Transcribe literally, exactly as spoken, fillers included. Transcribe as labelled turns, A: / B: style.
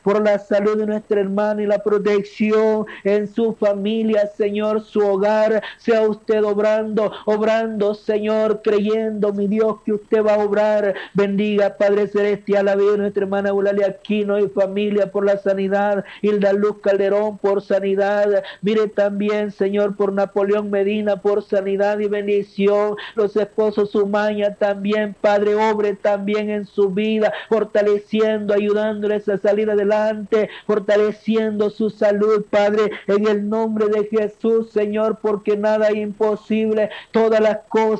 A: por la salud de nuestra hermana y la protección en su familia, Señor, su hogar. Sea usted obrando, obrando, Señor, creyendo, mi Dios, que usted va a obrar. Bendiga, Padre Celestial, la vida de nuestra hermana Eulalia Aquino y familia por la sanidad. Hilda Luz Calderón por sanidad. Mire también, Señor, por Napoleón Medina por sanidad y bendición. Los esposos Umaña también, Padre, obre también en su vida, fortaleciendo, ayudándoles a salir adelante, fortaleciendo su salud, Padre, en el nombre de Jesús, Señor, porque nada es imposible, todas las cosas